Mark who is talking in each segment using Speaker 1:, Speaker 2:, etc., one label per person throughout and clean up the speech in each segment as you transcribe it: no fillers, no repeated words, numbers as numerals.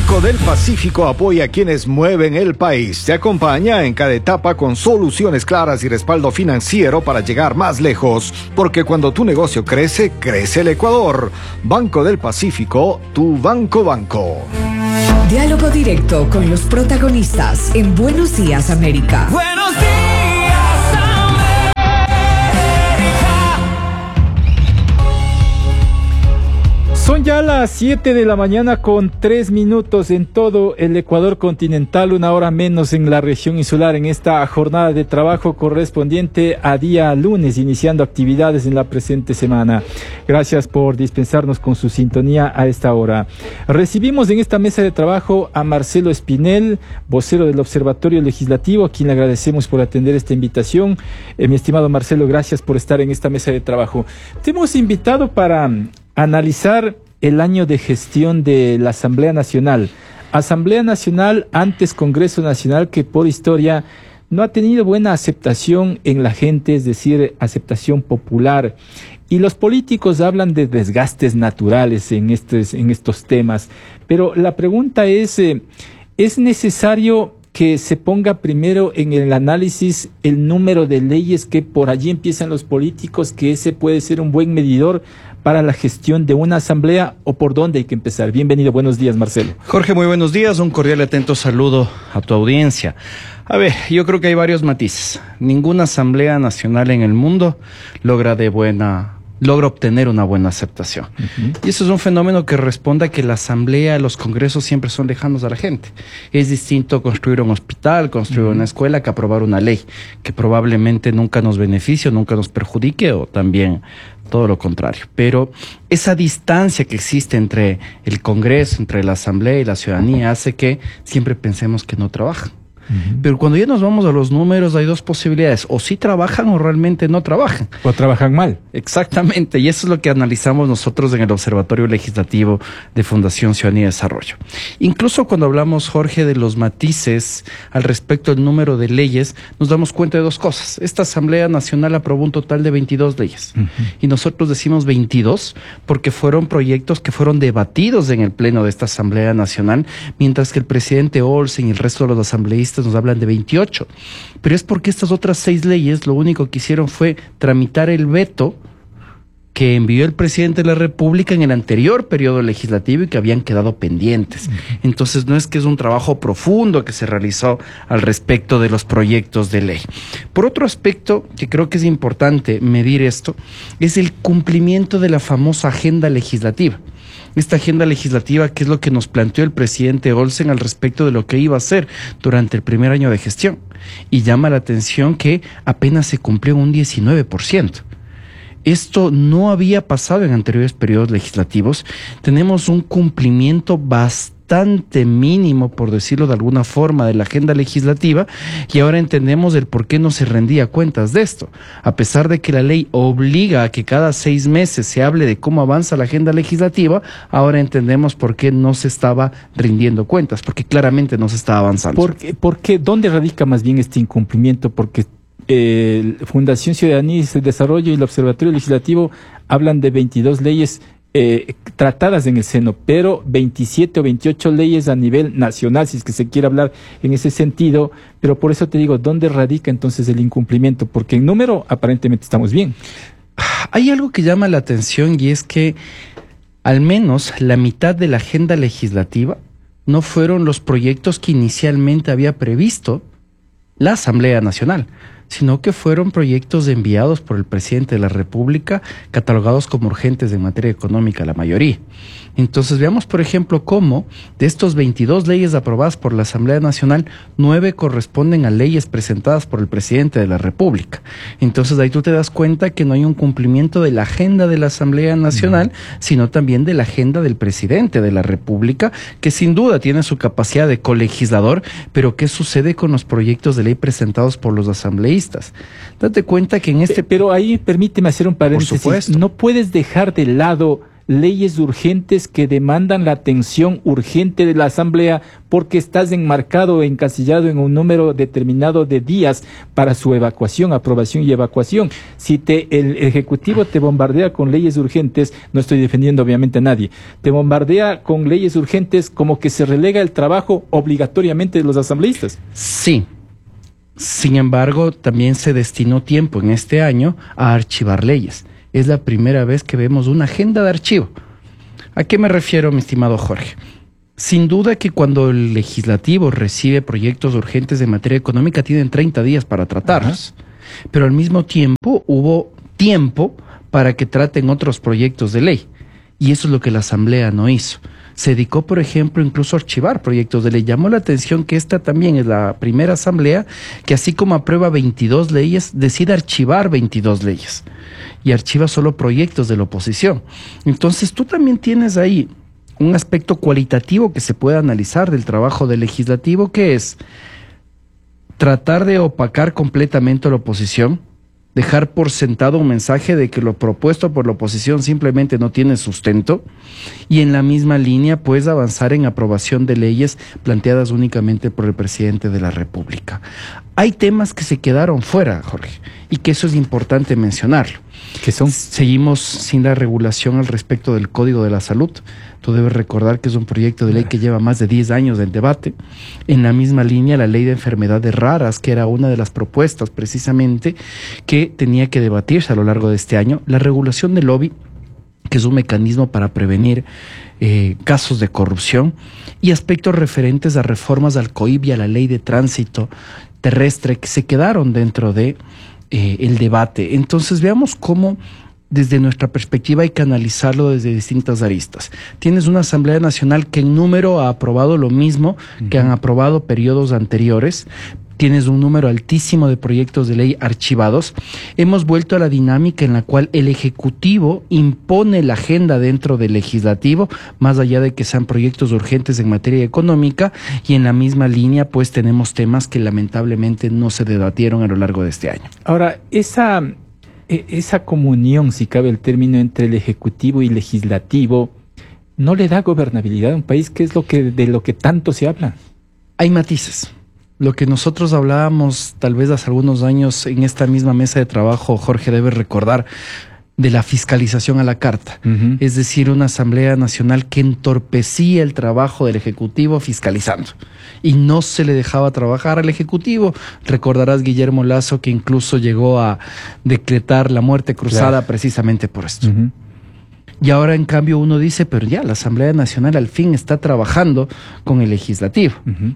Speaker 1: Banco del Pacífico apoya a quienes mueven el país. Te acompaña en cada etapa con soluciones claras y respaldo financiero para llegar más lejos. Porque cuando tu negocio crece, crece el Ecuador. Banco del Pacífico, tu banco.
Speaker 2: Diálogo directo con los protagonistas en Buenos Días, América.
Speaker 3: Buenos días, América.
Speaker 4: Son ya las 7 de la mañana con 3 minutos en todo el Ecuador continental, 1 hora menos en la región insular, en esta jornada de trabajo correspondiente a día lunes, iniciando actividades en la presente semana. Gracias por dispensarnos con su sintonía a esta hora. Recibimos en esta mesa de trabajo a Marcelo Espinel, vocero del Observatorio Legislativo, a quien le agradecemos por atender esta invitación. Mi estimado Marcelo, gracias por estar en esta mesa de trabajo. Te hemos invitado para analizar el año de gestión de la Asamblea Nacional. Asamblea Nacional, antes Congreso Nacional, que por historia no ha tenido buena aceptación en la gente, es decir, aceptación popular. Y los políticos hablan de desgastes naturales en estos temas. Pero la pregunta ¿es necesario que se ponga primero en el análisis el número de leyes, que por allí empiezan los políticos, que ese puede ser un buen medidor para la gestión de una asamblea, o por dónde hay que empezar? Bienvenido, buenos días, Marcelo.
Speaker 5: Jorge, muy buenos días, un cordial y atento saludo a tu audiencia. A ver, yo creo que hay varios matices. Ninguna asamblea nacional en el mundo logra obtener una buena aceptación. Y eso es un fenómeno que responde a que la asamblea, los congresos siempre son lejanos a la gente. Es distinto construir un hospital, construir una escuela, que aprobar una ley que probablemente nunca nos beneficie, nunca nos perjudique, o también todo lo contrario. Pero esa distancia que existe entre el congreso, entre la asamblea y la ciudadanía, hace que siempre pensemos que no trabajan. Pero cuando ya nos vamos a los números, hay dos posibilidades: o sí trabajan o realmente no trabajan.
Speaker 4: O trabajan mal.
Speaker 5: Exactamente, y eso es lo que analizamos nosotros en el Observatorio Legislativo de Fundación Ciudadanía y Desarrollo. Incluso cuando hablamos, Jorge, de los matices al respecto del número de leyes, nos damos cuenta de dos cosas. Esta Asamblea Nacional aprobó un total de 22 leyes. Y nosotros decimos 22 porque fueron proyectos que fueron debatidos en el pleno de esta Asamblea Nacional, mientras que el presidente Olsen y el resto de los asambleístas nos hablan de 28, pero es porque estas otras 6 leyes lo único que hicieron fue tramitar el veto que envió el presidente de la República en el anterior periodo legislativo y que habían quedado pendientes. Entonces no es que es un trabajo profundo que se realizó al respecto de los proyectos de ley. Por otro aspecto, que creo que es importante medir esto, es el cumplimiento de la famosa agenda legislativa. Esta agenda legislativa, que es lo que nos planteó el presidente Olsen al respecto de lo que iba a hacer durante el primer año de gestión. Y llama la atención que apenas se cumplió un 19%. Esto no había pasado en anteriores periodos legislativos. Tenemos un cumplimiento bastante mínimo, por decirlo de alguna forma, de la agenda legislativa, y ahora entendemos el por qué no se rendía cuentas de esto. A pesar de que la ley obliga a que cada 6 meses se hable de cómo avanza la agenda legislativa, ahora entendemos por qué no se estaba rindiendo cuentas, porque claramente no se estaba avanzando.
Speaker 4: ¿Por qué? ¿Dónde radica más bien este incumplimiento? Porque Fundación Ciudadanía y Desarrollo y el Observatorio Legislativo hablan de 22 leyes tratadas en el seno, pero 27 o 28 leyes a nivel nacional, si es que se quiere hablar en ese sentido. Pero por eso te digo, ¿dónde radica entonces el incumplimiento? Porque en número aparentemente estamos bien.
Speaker 5: Hay algo que llama la atención, y es que al menos la mitad de la agenda legislativa no fueron los proyectos que inicialmente había previsto la Asamblea Nacional, sino que fueron proyectos enviados por el presidente de la República, catalogados como urgentes en materia económica, la mayoría. Entonces veamos, por ejemplo, cómo de estos 22 leyes aprobadas por la Asamblea Nacional, 9 corresponden a leyes presentadas por el presidente de la República. Entonces ahí tú te das cuenta que no hay un cumplimiento de la agenda de la Asamblea Nacional, sino también de la agenda del presidente de la República, que sin duda tiene su capacidad de colegislador, pero ¿qué sucede con los proyectos de ley presentados por los asambleístas? Date cuenta que en este...
Speaker 4: Pero ahí permíteme hacer un paréntesis.
Speaker 5: Por supuesto.
Speaker 4: No puedes dejar de lado leyes urgentes que demandan la atención urgente de la Asamblea porque estás enmarcado o encasillado en un número determinado de días para su evacuación, aprobación y evacuación. Si el Ejecutivo te bombardea con leyes urgentes, no estoy defendiendo obviamente a nadie, te bombardea con leyes urgentes, como que se relega el trabajo obligatoriamente de los asambleístas.
Speaker 5: Sí. Sin embargo, también se destinó tiempo en este año a archivar leyes. Es la primera vez que vemos una agenda de archivo. ¿A qué me refiero, mi estimado Jorge? Sin duda que cuando el legislativo recibe proyectos urgentes de materia económica tienen 30 días para tratarlos. Pero al mismo tiempo hubo tiempo para que traten otros proyectos de ley. Y eso es lo que la Asamblea no hizo. Se dedicó, por ejemplo, incluso a archivar proyectos de ley. Llamó la atención que esta también es la primera Asamblea que, así como aprueba 22 leyes, decide archivar 22 leyes. Y archiva solo proyectos de la oposición. Entonces tú también tienes ahí un aspecto cualitativo que se puede analizar del trabajo del legislativo, que es tratar de opacar completamente a la oposición, dejar por sentado un mensaje de que lo propuesto por la oposición simplemente no tiene sustento, y en la misma línea pues avanzar en aprobación de leyes planteadas únicamente por el presidente de la República. Hay temas que se quedaron fuera, Jorge, y que eso es importante mencionarlo.
Speaker 4: ¿Qué son?
Speaker 5: Seguimos sin la regulación al respecto del Código de la Salud. Tú debes recordar que es un proyecto de ley que lleva más de 10 años en debate. En la misma línea, la ley de enfermedades raras, que era una de las propuestas precisamente que tenía que debatirse a lo largo de este año. La regulación del lobby, que es un mecanismo para prevenir casos de corrupción, y aspectos referentes a reformas al COIP y a la ley de tránsito terrestre que se quedaron dentro de el debate. Entonces veamos cómo desde nuestra perspectiva hay que analizarlo desde distintas aristas. Tienes una Asamblea Nacional que en número ha aprobado lo mismo que han aprobado periodos anteriores. Tienes un número altísimo de proyectos de ley archivados. Hemos vuelto a la dinámica en la cual el Ejecutivo impone la agenda dentro del Legislativo, más allá de que sean proyectos urgentes en materia económica, y en la misma línea pues tenemos temas que lamentablemente no se debatieron a lo largo de este año.
Speaker 4: Ahora, esa comunión, si cabe el término, entre el Ejecutivo y Legislativo, ¿no le da gobernabilidad a un país? ¿Qué es de lo que tanto se habla?
Speaker 5: Hay matices. Lo que nosotros hablábamos tal vez hace algunos años en esta misma mesa de trabajo, Jorge debe recordar, de la fiscalización a la carta. Es decir, una Asamblea Nacional que entorpecía el trabajo del Ejecutivo fiscalizando y no se le dejaba trabajar al Ejecutivo. Recordarás, Guillermo Lasso, que incluso llegó a decretar la muerte cruzada precisamente por esto. Y ahora, en cambio, uno dice, pero ya, la Asamblea Nacional al fin está trabajando con el Legislativo,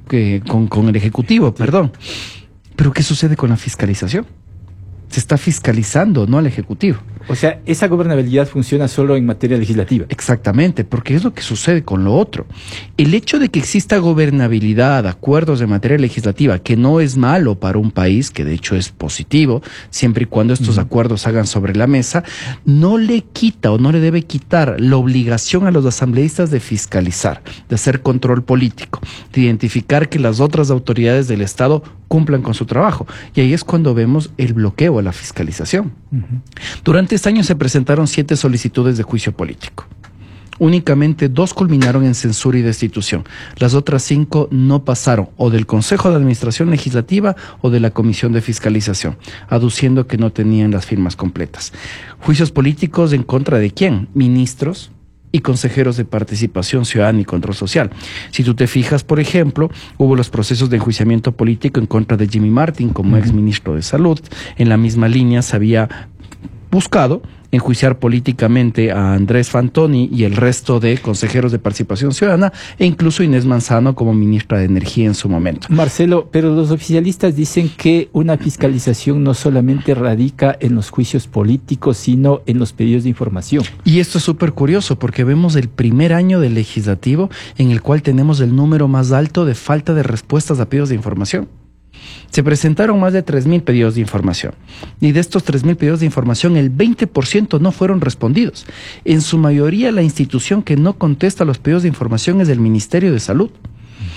Speaker 5: con el Ejecutivo, perdón. Pero ¿qué sucede con la fiscalización? Se está fiscalizando, no al Ejecutivo.
Speaker 4: O sea, esa gobernabilidad funciona solo en materia legislativa.
Speaker 5: Exactamente, porque es lo que sucede con lo otro. El hecho de que exista gobernabilidad, acuerdos de materia legislativa, que no es malo para un país, que de hecho es positivo, siempre y cuando estos acuerdos hagan sobre la mesa, no le quita o no le debe quitar la obligación a los asambleístas de fiscalizar, de hacer control político, de identificar que las otras autoridades del Estado cumplan con su trabajo. Y ahí es cuando vemos el bloqueo a la fiscalización. Durante este año se presentaron 7 solicitudes de juicio político. Únicamente 2 culminaron en censura y destitución. Las otras 5 no pasaron o del Consejo de Administración Legislativa o de la Comisión de Fiscalización, aduciendo que no tenían las firmas completas. ¿Juicios políticos en contra de quién? Ministros y consejeros de Participación Ciudadana y Control Social. Si tú te fijas, por ejemplo, hubo los procesos de enjuiciamiento político en contra de Jimmy Martin como ex ministro de Salud. En la misma línea se había buscado enjuiciar políticamente a Andrés Fantoni y el resto de consejeros de Participación Ciudadana, e incluso Inés Manzano como ministra de Energía en su momento.
Speaker 4: Marcelo, pero los oficialistas dicen que una fiscalización no solamente radica en los juicios políticos, sino en los pedidos de información.
Speaker 5: Y esto es súper curioso porque vemos el primer año del legislativo en el cual tenemos el número más alto de falta de respuestas a pedidos de información. Se presentaron más de 3,000 pedidos de información, y de estos 3,000 pedidos de información, el 20% no fueron respondidos. En su mayoría, la institución que no contesta los pedidos de información es el Ministerio de Salud.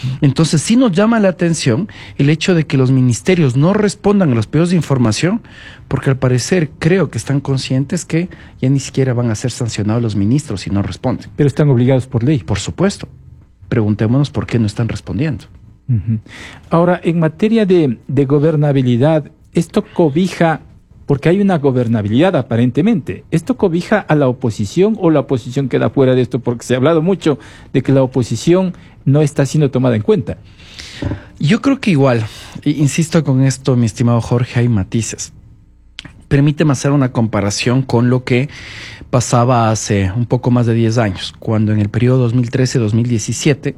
Speaker 5: Entonces sí nos llama la atención el hecho de que los ministerios no respondan a los pedidos de información, porque al parecer creo que están conscientes que ya ni siquiera van a ser sancionados los ministros si no responden.
Speaker 4: Pero están obligados por ley.
Speaker 5: Por supuesto. Preguntémonos por qué no están respondiendo.
Speaker 4: Ahora, en materia de gobernabilidad, esto cobija, porque hay una gobernabilidad aparentemente, ¿esto cobija a la oposición o la oposición queda fuera de esto? Porque se ha hablado mucho de que la oposición no está siendo tomada en cuenta.
Speaker 5: Yo creo que igual, insisto con esto, mi estimado Jorge, hay matices. Permíteme hacer una comparación con lo que pasaba hace un poco más de 10 años, cuando en el periodo 2013-2017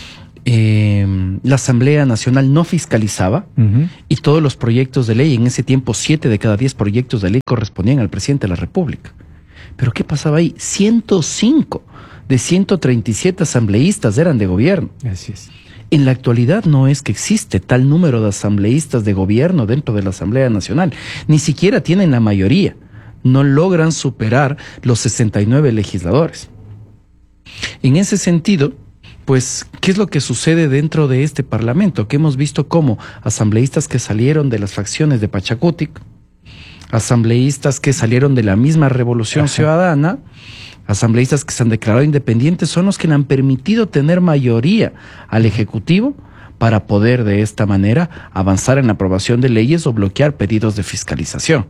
Speaker 5: la Asamblea Nacional no fiscalizaba y todos los proyectos de ley, en ese tiempo 7 de cada 10 proyectos de ley correspondían al presidente de la República. ¿Pero qué pasaba ahí? 105 de 137 asambleístas eran de gobierno.
Speaker 4: Así es.
Speaker 5: En la actualidad no es que existe tal número de asambleístas de gobierno dentro de la Asamblea Nacional. Ni siquiera tienen la mayoría. No logran superar los 69 legisladores. En ese sentido, pues, ¿qué es lo que sucede dentro de este Parlamento? Que hemos visto como asambleístas que salieron de las facciones de Pachacutic, asambleístas que salieron de la misma Revolución Ciudadana, asambleístas que se han declarado independientes, son los que le han permitido tener mayoría al Ejecutivo para poder de esta manera avanzar en la aprobación de leyes o bloquear pedidos de fiscalización.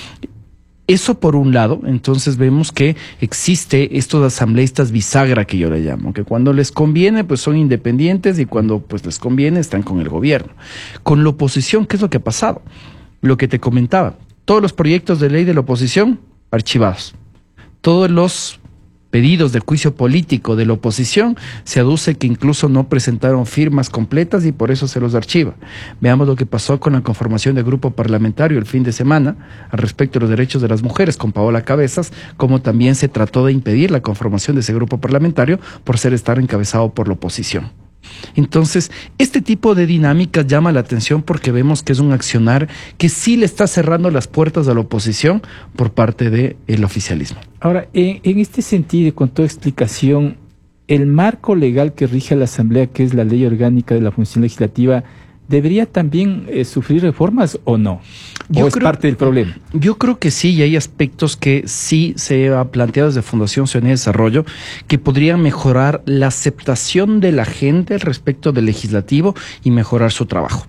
Speaker 5: Eso por un lado. Entonces vemos que existe estos asambleístas bisagra, que yo le llamo, que cuando les conviene pues son independientes y cuando pues les conviene están con el gobierno. Con la oposición, ¿qué es lo que ha pasado? Lo que te comentaba, todos los proyectos de ley de la oposición archivados. Todos los pedidos de juicio político de la oposición se aduce que incluso no presentaron firmas completas y por eso se los archiva. Veamos lo que pasó con la conformación del grupo parlamentario el fin de semana al respecto de los derechos de las mujeres con Paola Cabezas, como también se trató de impedir la conformación de ese grupo parlamentario por estar encabezado por la oposición. Entonces, este tipo de dinámicas llama la atención porque vemos que es un accionar que sí le está cerrando las puertas a la oposición por parte del oficialismo.
Speaker 4: Ahora, en este sentido, con toda explicación, el marco legal que rige a la Asamblea, que es la Ley Orgánica de la Función Legislativa, ¿debería también sufrir reformas o no? ¿O es parte del problema?
Speaker 5: Yo creo que sí, y hay aspectos que sí se ha planteado desde Fundación Ciudadanía y Desarrollo que podrían mejorar la aceptación de la gente al respecto del legislativo y mejorar su trabajo.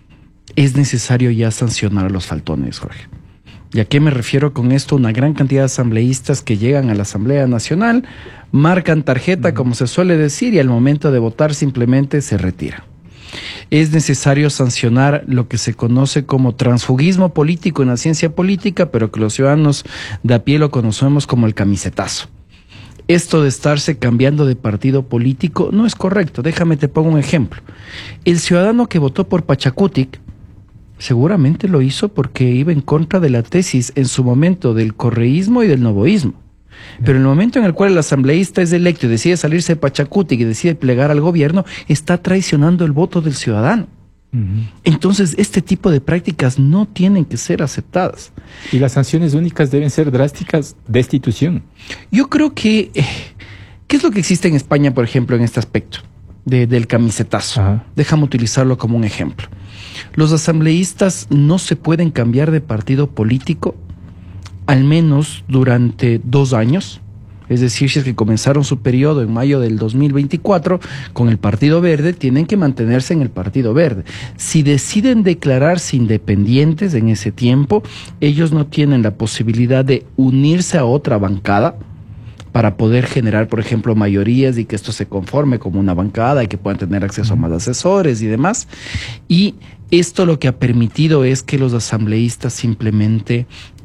Speaker 5: Es necesario ya sancionar a los faltones, Jorge. ¿Y a qué me refiero con esto? Una gran cantidad de asambleístas que llegan a la Asamblea Nacional, marcan tarjeta, como se suele decir, y al momento de votar simplemente se retiran. Es necesario sancionar lo que se conoce como transfugismo político en la ciencia política, pero que los ciudadanos de a pie lo conocemos como el camisetazo. Esto de estarse cambiando de partido político no es correcto. Déjame te pongo un ejemplo. El ciudadano que votó por Pachacutic seguramente lo hizo porque iba en contra de la tesis en su momento del correísmo y del novoísmo. Pero en el momento en el cual el asambleísta es electo y decide salirse de Pachacutic y decide plegar al gobierno, está traicionando el voto del ciudadano. Entonces, este tipo de prácticas no tienen que ser aceptadas.
Speaker 4: Y las sanciones únicas deben ser drásticas, destitución.
Speaker 5: Yo creo que... ¿qué es lo que existe en España, por ejemplo, en este aspecto del camisetazo? Ajá. Déjame utilizarlo como un ejemplo. Los asambleístas no se pueden cambiar de partido político al menos durante 2 años, es decir, si es que comenzaron su periodo en mayo del 2024 con el Partido Verde, tienen que mantenerse en el Partido Verde. Si deciden declararse independientes en ese tiempo, ellos no tienen la posibilidad de unirse a otra bancada para poder generar, por ejemplo, mayorías y que esto se conforme como una bancada y que puedan tener acceso a más asesores y demás. Y esto lo que ha permitido es que los asambleístas simplemente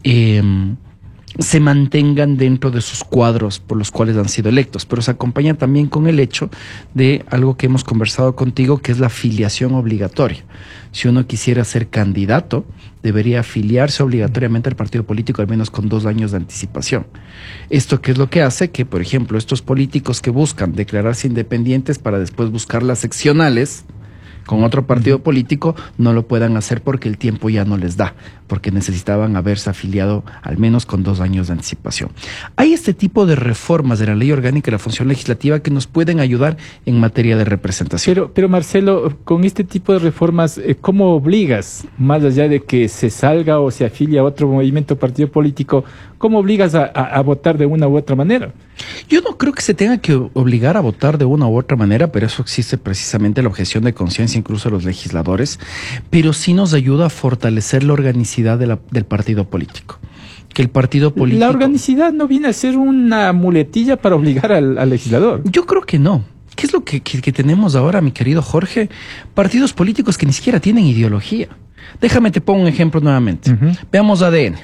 Speaker 5: se mantengan dentro de sus cuadros por los cuales han sido electos, pero se acompaña también con el hecho de algo que hemos conversado contigo, que es la afiliación obligatoria. Si uno quisiera ser candidato, debería afiliarse obligatoriamente al partido político, al menos con 2 años de anticipación. ¿Esto qué es lo que hace? Que, por ejemplo, estos políticos que buscan declararse independientes para después buscar las seccionales, con otro partido político, no lo puedan hacer porque el tiempo ya no les da, porque necesitaban haberse afiliado al menos con 2 años de anticipación. Hay este tipo de reformas de la Ley Orgánica de la Función Legislativa que nos pueden ayudar en materia de representación.
Speaker 4: Pero Marcelo, con este tipo de reformas, ¿cómo obligas, más allá de que se salga o se afilie a otro movimiento, partido político, cómo obligas a votar de una u otra manera?
Speaker 5: Yo no creo que se tenga que obligar a votar de una u otra manera, pero eso existe precisamente la objeción de conciencia incluso a los legisladores, pero sí nos ayuda a fortalecer la organicidad del partido político. Que el partido político...
Speaker 4: La organicidad no viene a ser una muletilla para obligar al legislador.
Speaker 5: Yo creo que no. ¿Qué es lo que tenemos ahora, mi querido Jorge? Partidos políticos que ni siquiera tienen ideología. Déjame te pongo un ejemplo nuevamente. Veamos ADN.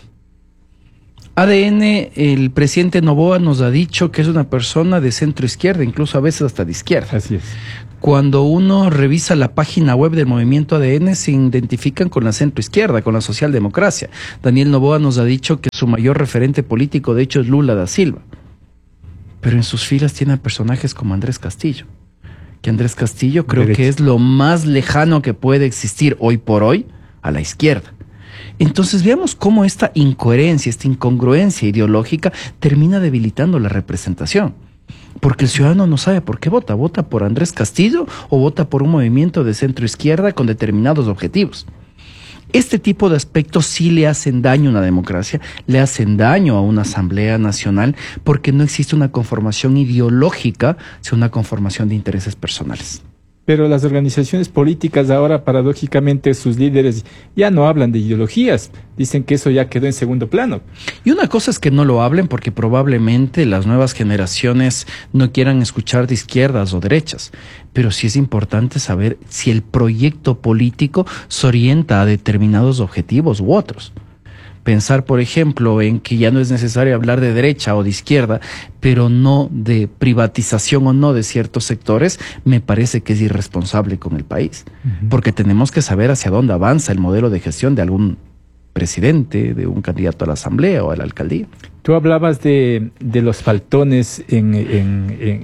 Speaker 5: ADN, el presidente Noboa nos ha dicho que es una persona de centro izquierda, incluso a veces hasta de izquierda.
Speaker 4: Así es.
Speaker 5: Cuando uno revisa la página web del movimiento ADN, se identifican con la centro izquierda, con la socialdemocracia. Daniel Noboa nos ha dicho que su mayor referente político, de hecho, es Lula da Silva. Pero en sus filas tiene personajes como Andrés Castillo. Que Andrés Castillo creo que es lo más lejano que puede existir hoy por hoy a la izquierda. Entonces veamos cómo esta incoherencia, esta incongruencia ideológica termina debilitando la representación. Porque el ciudadano no sabe por qué vota. ¿Vota por Andrés Castillo o vota por un movimiento de centro izquierda con determinados objetivos? Este tipo de aspectos sí le hacen daño a una democracia, le hacen daño a una Asamblea Nacional, porque no existe una conformación ideológica, sino una conformación de intereses personales.
Speaker 4: Pero las organizaciones políticas ahora, paradójicamente, sus líderes ya no hablan de ideologías. Dicen que eso ya quedó en segundo plano.
Speaker 5: Y una cosa es que no lo hablen porque probablemente las nuevas generaciones no quieran escuchar de izquierdas o derechas. Pero sí es importante saber si el proyecto político se orienta a determinados objetivos u otros. Pensar, por ejemplo, en que ya no es necesario hablar de derecha o de izquierda, pero no de privatización o no de ciertos sectores, me parece que es irresponsable con el país. Porque tenemos que saber hacia dónde avanza el modelo de gestión de algún presidente, de un candidato a la asamblea o a la alcaldía.
Speaker 4: Tú hablabas de los faltones en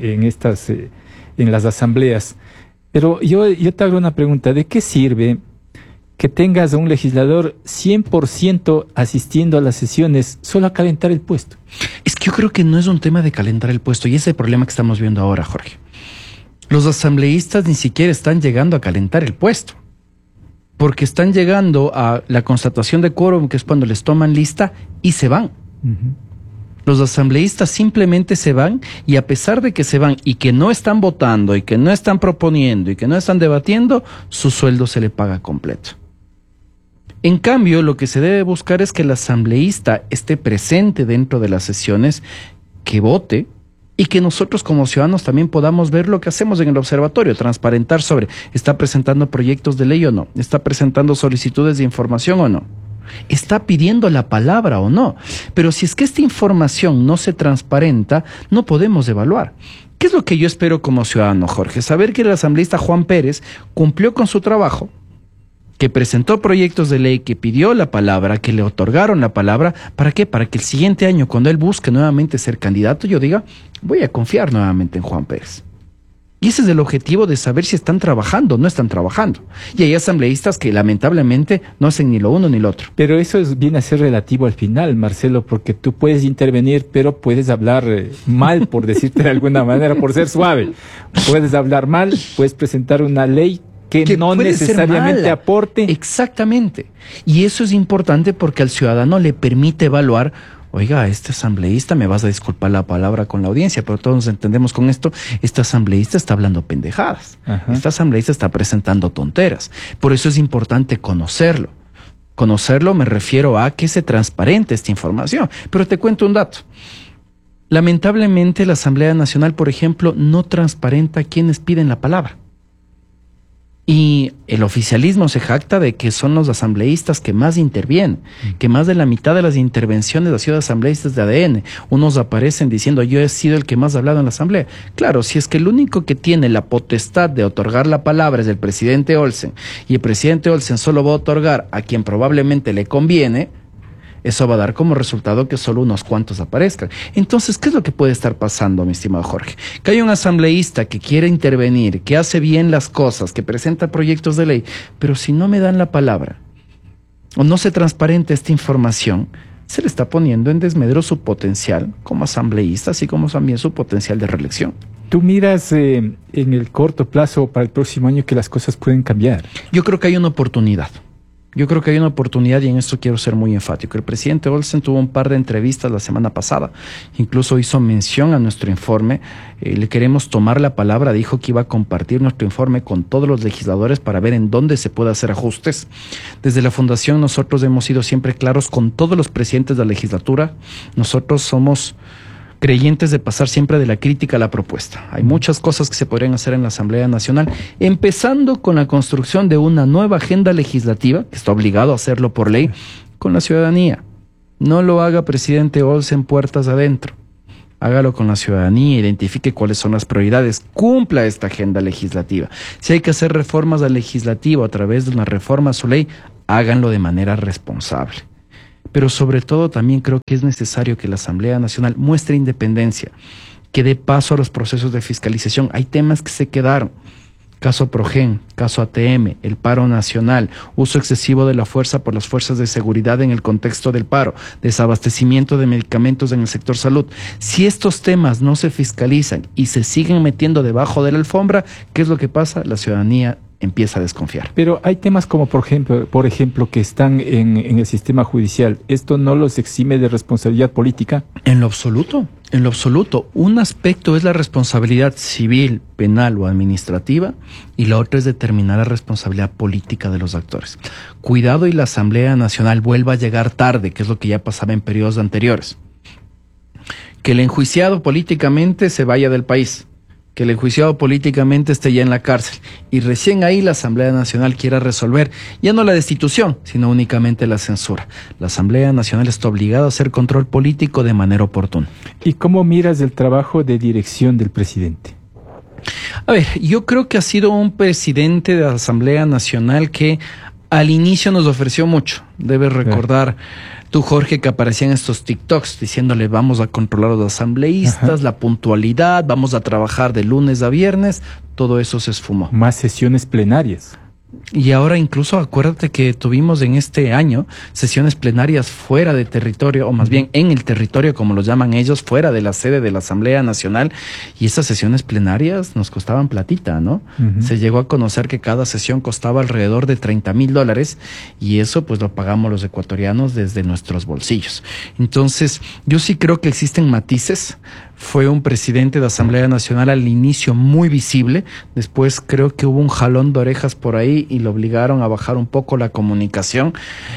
Speaker 4: las asambleas, pero yo te hago una pregunta. ¿De qué sirve que tengas a un legislador 100% asistiendo a las sesiones solo a calentar el puesto?
Speaker 5: Es que yo creo que no es un tema de calentar el puesto, y ese es el problema que estamos viendo ahora, Jorge. Los asambleístas ni siquiera están llegando a calentar el puesto, porque están llegando a la constatación de quórum, que es cuando les toman lista, y se van. Los asambleístas simplemente se van, y a pesar de que se van y que no están votando y que no están proponiendo y que no están debatiendo, su sueldo se le paga completo. En cambio, lo que se debe buscar es que el asambleísta esté presente dentro de las sesiones, que vote, y que nosotros como ciudadanos también podamos ver lo que hacemos en el observatorio, transparentar sobre, ¿está presentando proyectos de ley o no? ¿Está presentando solicitudes de información o no? ¿Está pidiendo la palabra o no? Pero si es que esta información no se transparenta, no podemos evaluar. ¿Qué es lo que yo espero como ciudadano, Jorge? Saber que el asambleísta Juan Pérez cumplió con su trabajo, que presentó proyectos de ley, que pidió la palabra, que le otorgaron la palabra. ¿Para qué? Para que el siguiente año, cuando él busque nuevamente ser candidato, yo diga, voy a confiar nuevamente en Juan Pérez. Y ese es el objetivo, de saber si están trabajando o no están trabajando. Y hay asambleístas que lamentablemente no hacen ni lo uno ni lo otro.
Speaker 4: Pero eso viene a ser relativo al final, Marcelo, porque tú puedes intervenir, pero puedes hablar mal, por decirte de alguna manera, por ser suave. Puedes hablar mal, puedes presentar una ley que no necesariamente aporte.
Speaker 5: Exactamente. Y eso es importante porque al ciudadano le permite evaluar, oiga, este asambleísta, me vas a disculpar la palabra con la audiencia, pero todos nos entendemos con esto, este asambleísta está hablando pendejadas. Este asambleísta está presentando tonteras. Por eso es importante conocerlo. Conocerlo me refiero a que se transparente esta información. Pero te cuento un dato. Lamentablemente la Asamblea Nacional, por ejemplo, no transparenta quienes piden la palabra. Y el oficialismo se jacta de que son los asambleístas que más intervienen, que más de la mitad de las intervenciones han sido asambleístas de ADN. Unos aparecen diciendo, yo he sido el que más ha hablado en la asamblea. Claro, si es que el único que tiene la potestad de otorgar la palabra es el presidente Olsen, y el presidente Olsen solo va a otorgar a quien probablemente le conviene, Eso va a dar como resultado que solo unos cuantos aparezcan. Entonces, ¿qué es lo que puede estar pasando, mi estimado Jorge? Que hay un asambleísta que quiere intervenir, que hace bien las cosas, que presenta proyectos de ley, pero si no me dan la palabra o no se transparenta esta información, se le está poniendo en desmedro su potencial como asambleísta, así como también su potencial de reelección.
Speaker 4: ¿Tú miras en el corto plazo para el próximo año que las cosas pueden cambiar?
Speaker 5: Yo creo que hay una oportunidad. Yo creo que hay una oportunidad y en esto quiero ser muy enfático. El presidente Olsen tuvo un par de entrevistas la semana pasada, incluso hizo mención a nuestro informe. Le queremos tomar la palabra, dijo que iba a compartir nuestro informe con todos los legisladores para ver en dónde se puede hacer ajustes. Desde la Fundación nosotros hemos sido siempre claros con todos los presidentes de la legislatura. Nosotros somos creyentes de pasar siempre de la crítica a la propuesta. Hay muchas cosas que se podrían hacer en la Asamblea Nacional, empezando con la construcción de una nueva agenda legislativa, que está obligado a hacerlo por ley, con la ciudadanía. No lo haga presidente Olsen puertas adentro. Hágalo con la ciudadanía, identifique cuáles son las prioridades, cumpla esta agenda legislativa. Si hay que hacer reformas al legislativo a través de una reforma a su ley, háganlo de manera responsable. Pero sobre todo también creo que es necesario que la Asamblea Nacional muestre independencia, que dé paso a los procesos de fiscalización. Hay temas que se quedaron. Caso Progen, caso ATM, el paro nacional, uso excesivo de la fuerza por las fuerzas de seguridad en el contexto del paro, desabastecimiento de medicamentos en el sector salud. Si estos temas no se fiscalizan y se siguen metiendo debajo de la alfombra, ¿qué es lo que pasa? La ciudadanía empieza a desconfiar.
Speaker 4: Pero hay temas como, por ejemplo, que están en el sistema judicial. ¿Esto no los exime de responsabilidad política?
Speaker 5: En lo absoluto, en lo absoluto. Un aspecto es la responsabilidad civil, penal o administrativa, y la otra es determinar la responsabilidad política de los actores. Cuidado y la Asamblea Nacional vuelva a llegar tarde, que es lo que ya pasaba en periodos anteriores. Que el enjuiciado políticamente se vaya del país, que el enjuiciado políticamente esté ya en la cárcel, y recién ahí la Asamblea Nacional quiera resolver ya no la destitución, sino únicamente la censura. La Asamblea Nacional está obligada a hacer control político de manera oportuna.
Speaker 4: ¿Y cómo miras el trabajo de dirección del presidente?
Speaker 5: A ver, yo creo que ha sido un presidente de la Asamblea Nacional que al inicio nos ofreció mucho. Debes recordar tú, Jorge, que aparecían estos TikToks diciéndole vamos a controlar a los asambleístas, la puntualidad, vamos a trabajar de lunes a viernes. Todo eso se esfumó.
Speaker 4: Más sesiones plenarias.
Speaker 5: Y ahora incluso acuérdate que tuvimos en este año sesiones plenarias fuera de territorio, o más bien en el territorio, como lo llaman ellos, fuera de la sede de la Asamblea Nacional, y esas sesiones plenarias nos costaban platita, ¿no? Se llegó a conocer que cada sesión costaba alrededor de $30,000, y eso pues lo pagamos los ecuatorianos desde nuestros bolsillos. Entonces, yo sí creo que existen matices. Fue un presidente de Asamblea Nacional al inicio muy visible, después creo que hubo un jalón de orejas por ahí y lo obligaron a bajar un poco la comunicación.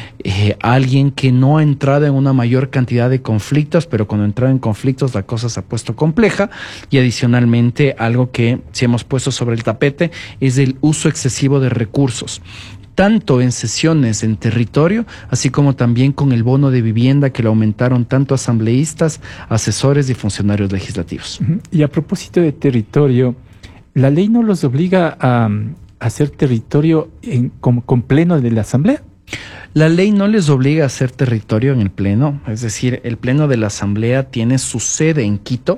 Speaker 5: Alguien que no ha entrado en una mayor cantidad de conflictos, pero cuando entró en conflictos la cosa se ha puesto compleja, y adicionalmente algo que sí hemos puesto sobre el tapete es el uso excesivo de recursos, tanto en sesiones en territorio, así como también con el bono de vivienda que lo aumentaron tanto asambleístas, asesores y funcionarios legislativos.
Speaker 4: Y a propósito de territorio, ¿la ley no los obliga a hacer territorio con pleno de la Asamblea?
Speaker 5: La ley no les obliga a hacer territorio en el pleno, es decir, el pleno de la Asamblea tiene su sede en Quito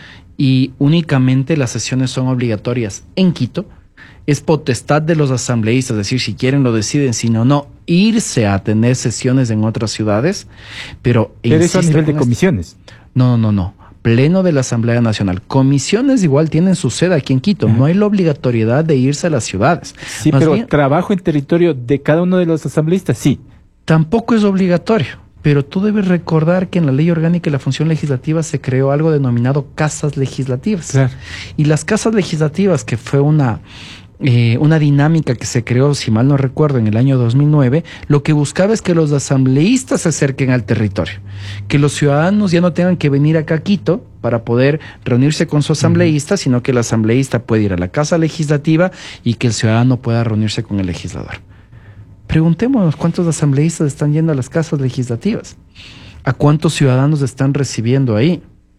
Speaker 5: y únicamente las sesiones son obligatorias en Quito. Es potestad de los asambleístas, es decir, si quieren lo deciden, si no, irse a tener sesiones en otras ciudades, pero
Speaker 4: eso a nivel de comisiones.
Speaker 5: No. Pleno de la Asamblea Nacional. Comisiones igual tienen su sede aquí en Quito. No hay la obligatoriedad de irse a las ciudades.
Speaker 4: Sí, más pero bien, trabajo en territorio de cada uno de los asambleístas, sí.
Speaker 5: Tampoco es obligatorio. Pero tú debes recordar que en la Ley Orgánica de la Función Legislativa se creó algo denominado casas legislativas.
Speaker 4: Claro.
Speaker 5: Y las casas legislativas, que fue una dinámica que se creó, si mal no recuerdo, en el año 2009, lo que buscaba es que los asambleístas se acerquen al territorio, que los ciudadanos ya no tengan que venir acá a Quito para poder reunirse con su asambleísta, sino que el asambleísta puede ir a la casa legislativa y que el ciudadano pueda reunirse con el legislador. Preguntémonos cuántos asambleístas están yendo a las casas legislativas, a cuántos ciudadanos están recibiendo ahí.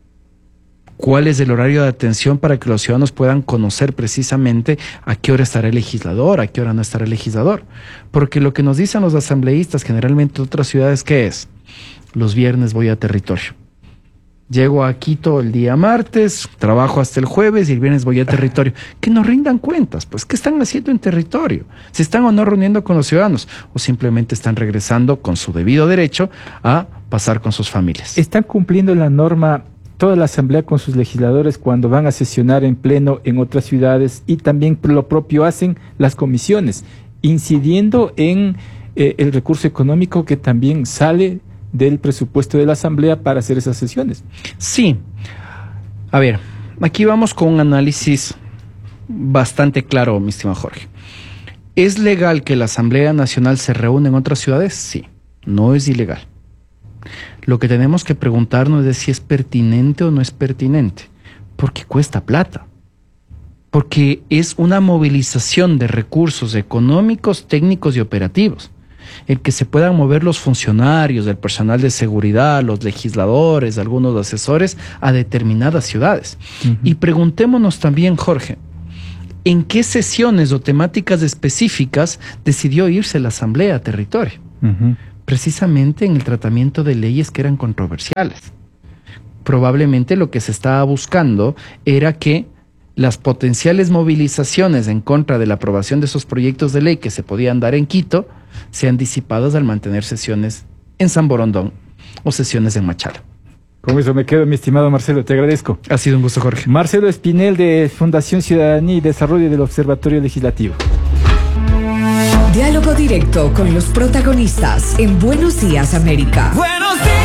Speaker 5: ¿Cuál es el horario de atención para que los ciudadanos puedan conocer precisamente a qué hora estará el legislador, a qué hora no estará el legislador? Porque lo que nos dicen los asambleístas generalmente de otras ciudades, ¿qué es? los viernes voy a territorio. Llego a Quito el día martes, trabajo hasta el jueves y el viernes voy a territorio. Que nos rindan cuentas, pues, ¿qué están haciendo en territorio? ¿Se están o no reuniendo con los ciudadanos? ¿O simplemente están regresando con su debido derecho a pasar con sus familias?
Speaker 4: ¿Están cumpliendo la norma toda la Asamblea con sus legisladores cuando van a sesionar en pleno en otras ciudades? Y también lo propio hacen las comisiones, incidiendo en el recurso económico que también sale del presupuesto de la Asamblea para hacer esas sesiones.
Speaker 5: Sí. A ver, aquí vamos con un análisis bastante claro, mi estimado Jorge. ¿Es legal que la Asamblea Nacional se reúna en otras ciudades? Sí, no es ilegal. Lo que tenemos que preguntarnos es si es pertinente o no es pertinente, porque cuesta plata, porque es una movilización de recursos económicos, técnicos y operativos. El que se puedan mover los funcionarios, el personal de seguridad, los legisladores, algunos asesores a determinadas ciudades. Y preguntémonos también, Jorge, ¿en qué sesiones o temáticas específicas decidió irse la Asamblea a territorio? Precisamente en el tratamiento de leyes que eran controversiales. Probablemente lo que se estaba buscando era que las potenciales movilizaciones en contra de la aprobación de esos proyectos de ley que se podían dar en Quito sean disipadas al mantener sesiones en San Borondón o sesiones en Machala.
Speaker 4: Con eso me quedo, mi estimado Marcelo, te agradezco.
Speaker 5: Ha sido un gusto, Jorge.
Speaker 4: Marcelo Espinel, de Fundación Ciudadanía y Desarrollo del Observatorio Legislativo.
Speaker 2: Diálogo directo con los protagonistas en Buenos Días, América.
Speaker 3: Buenos días,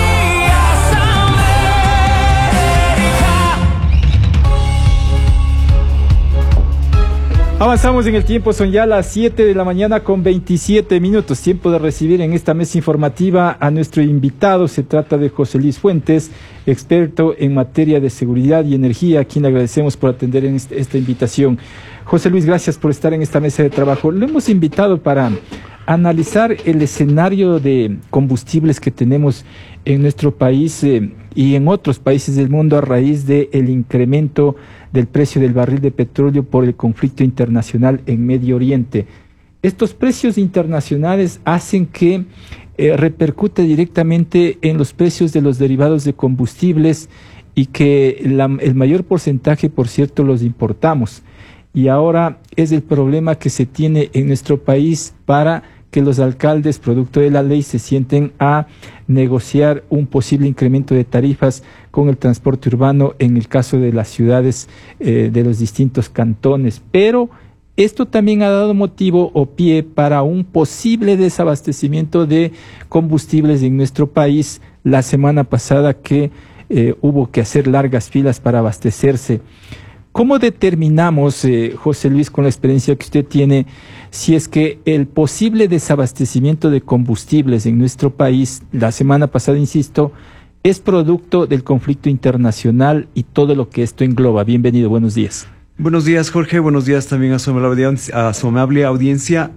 Speaker 4: Avanzamos en el tiempo, son ya las 7 de la mañana con 27 minutos. Tiempo de recibir en esta mesa informativa a nuestro invitado. Se trata de José Luis Fuentes, experto en materia de seguridad y energía, a quien le agradecemos por atender en esta invitación. José Luis, gracias por estar en esta mesa de trabajo. Lo hemos invitado para analizar el escenario de combustibles que tenemos en nuestro país y en otros países del mundo a raíz del incremento del precio del barril de petróleo por el conflicto internacional en Medio Oriente. Estos precios internacionales hacen que repercute directamente en los precios de los derivados de combustibles y que el mayor porcentaje, por cierto, los importamos. Y ahora es el problema que se tiene en nuestro país para que los alcaldes, producto de la ley, se sienten a negociar un posible incremento de tarifas con el transporte urbano en el caso de las ciudades de los distintos cantones. Pero esto también ha dado motivo o pie para un posible desabastecimiento de combustibles en nuestro país. La semana pasada que hubo que hacer largas filas para abastecerse. ¿Cómo determinamos, José Luis, con la experiencia que usted tiene, si es que el posible desabastecimiento de combustibles en nuestro país, la semana pasada, insisto, es producto del conflicto internacional y todo lo que esto engloba? Bienvenido, buenos días.
Speaker 6: Buenos días, Jorge. Buenos días también a su amable audiencia.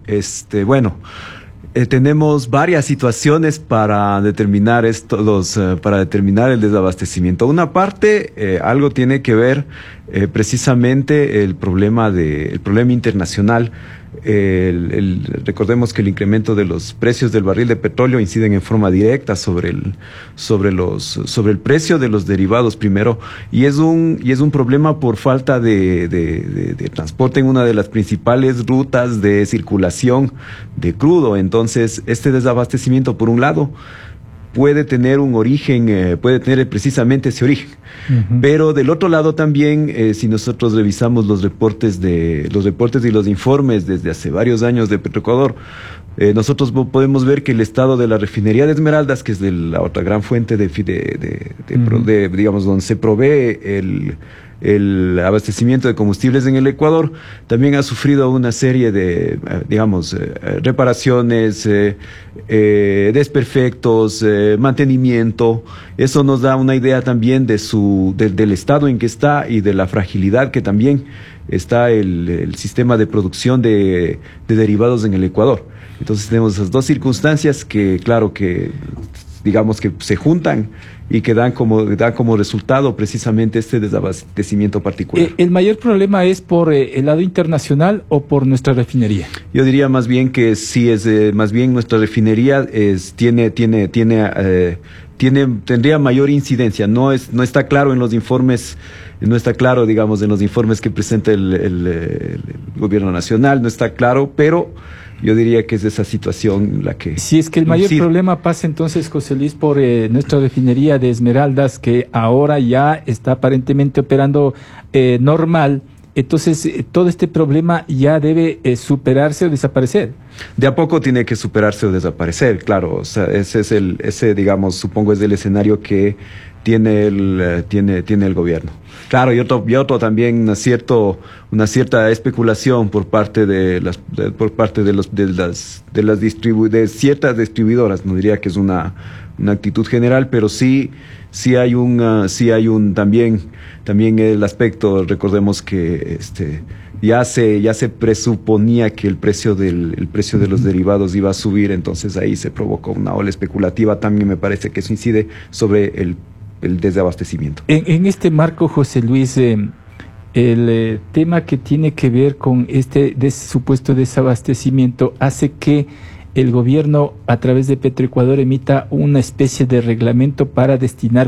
Speaker 6: Tenemos varias situaciones para determinar para determinar el desabastecimiento. Una parte, algo tiene que ver precisamente el problema internacional. Recordemos que el incremento de los precios del barril de petróleo inciden en forma directa sobre el precio de los derivados primero, y es un problema por falta de transporte en una de las principales rutas de circulación de crudo. Entonces, este desabastecimiento, por un lado, puede tener un origen, puede tener precisamente ese origen. Pero del otro lado también, si nosotros revisamos los reportes y los informes desde hace varios años de Petroecuador, nosotros podemos ver que el estado de la refinería de Esmeraldas, que es de la otra gran fuente digamos, donde se provee el abastecimiento de combustibles en el Ecuador, también ha sufrido una serie de, reparaciones, desperfectos, mantenimiento. Eso nos da una idea también del estado en que está y de la fragilidad que también está el sistema de producción de derivados en el Ecuador. Entonces tenemos esas dos circunstancias que, claro, que digamos que se juntan y que dan como resultado precisamente este desabastecimiento particular.
Speaker 4: ¿El mayor problema es por el lado internacional o por nuestra refinería?
Speaker 6: Yo diría más bien que sí, es más bien nuestra refinería tiene tendría mayor incidencia. No está claro en los informes, no está claro, digamos, en los informes que presenta el gobierno nacional, no está claro, pero yo diría que es esa situación la que...
Speaker 4: Si es que el mayor problema pasa entonces, José Luis, por nuestra refinería de Esmeraldas, que ahora ya está aparentemente operando normal, entonces todo este problema ya debe superarse o desaparecer.
Speaker 6: De a poco tiene que superarse o desaparecer, claro. O sea, ese digamos, supongo es el escenario que tiene el gobierno. Claro, y otro también una cierta especulación por parte de ciertas distribuidoras. No diría que es una actitud general, pero sí hay un también el aspecto. Recordemos que ya se presuponía que el precio de los derivados iba a subir, entonces ahí se provocó una ola especulativa. También me parece que eso incide sobre el desabastecimiento.
Speaker 4: En este marco, José Luis, el tema que tiene que ver con este supuesto desabastecimiento hace que el gobierno, a través de Petroecuador, emita una especie de reglamento para destinar